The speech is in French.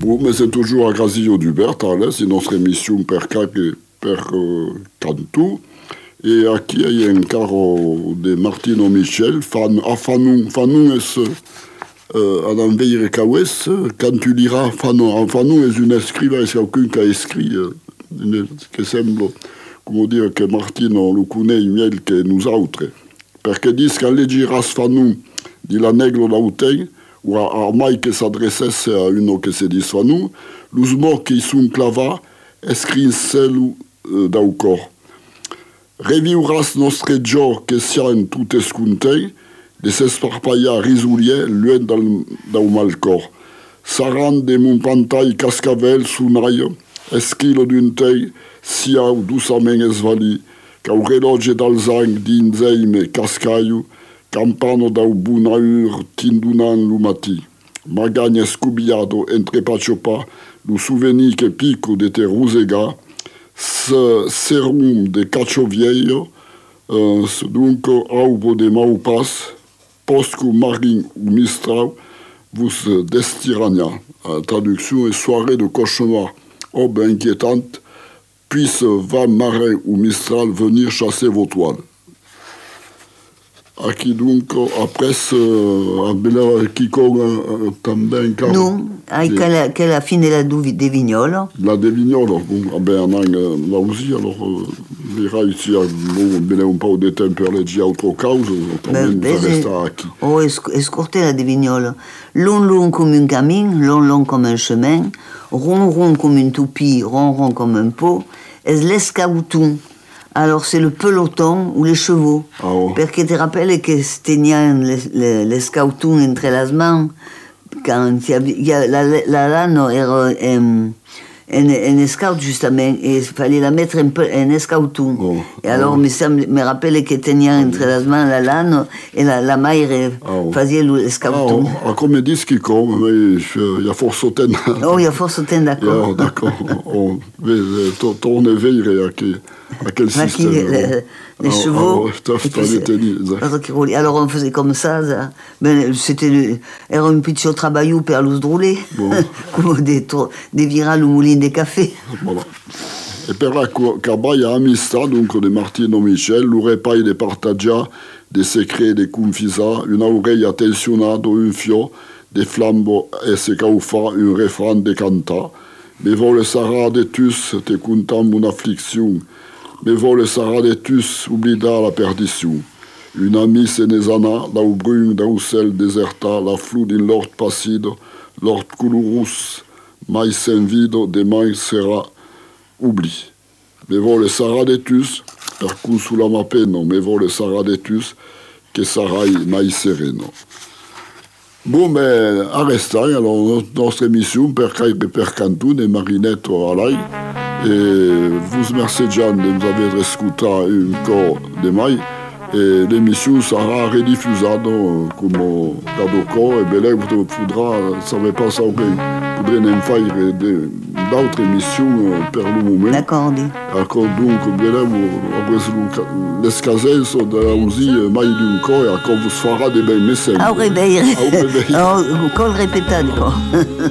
Bon, mais c'est toujours a Grasillo d'Ubertale, c'est notre émission per canto. Et aquí hay un carro de Martino Michel, Fanon est à l'enveille Kawes, quand tu liras Fanon est une écrivain, c'est quelqu'un qui a écrit, qui semble, comment dire, que Martino le connaît mieux que nous autres. Parce que disent qu'en leggiras Fanon, dit la negro d'Auteng, ou a mai que s'adressesse a uno que se dis Fanon, los mots qui sont clavats, escrinselu d'aucor. Reviuras nostre jo que sian tout escuntei, de s'esparpaillar risoulier, luen dau malcor. Saran de mon pantail cascavel sunaio, esquilo d'un tei, siau douçament esvali, qu'au reloge d'alzang d'inzeime cascaio, campano dau bunaur tindunan lumati. Magagne escubiado entre pachopa, lu souvenir que pico de te rusega, serum de cacho vieillo, donc aubo de maupas, posco marin ou mistral, vous destirania. Traduction est soirée de cauchemar, aube inquiétante, puisse va marin ou mistral venir chasser vos toiles. Aqui donc après qui também non qu'elle a fini la des vignoles. La des vignoles, bon, là aussi, alors verrà ici, bon, un po' di tempo leggi autre cause, resta aqui. Oh, escorter la des vignoles. Long comme un camin, long comme un chemin, rond comme une toupie, rond comme un pot, es l'escauton. Alors, c'est le peloton ou les chevaux. Ah, oh. Parce que tu te rappelles que c'était les scoutons entre les mains, quand il y a la lane era un scout justement, et il fallait la mettre un peu en scouton. Oh. Et alors, me rappelle que tenia entre les mains la lane et la maille faisait le scouton. Ah, comme ils disent qu'il comme, il y a force au ten. Oh, il y a force au ten, d'accord. Yeah, d'accord. Ton éveil à quel système les chevaux. Alors on faisait comme ça. C'était era un petit travail pour los drôler, comme des virales au moulin des cafés. Voilà. Et per la cabaya amistad, donc de Martino Michel, l'urepai de partagia, des secrets, des confisa, une oreille attentionnada, un fio, des flambeaux et se caufa, un refrain de canta. Mais vole Sarah de tus, te contam mon affliction. Mais vole Sarah de tus, oblida la perdition. Une amie senesana, dau brun, dau sel deserta, la flou din l'ort passido, l'ort colorus, mai senvido, de mai sera oubli. Mais vole Sarah de tus, per consula ma peno, mais vole Sarah de tus, que sarai mai sereno. Bon, mais arrestons alors notre émission per canto de Marinetto à l'ail. Et vous remercie Jean de nous avoir écouté encore de mai. Et l'émission sera rediffusée comme Gadoco. Et bien là, vous faudra, ça ne va pas ça, vous faudrez même faire d'autres émissions per le moment. D'accord, donc, bien là, les caselles sont aussi mai d'un corps et encore vous fera des belles messages. Au réveil. Au réveil. Au col répété, quoi.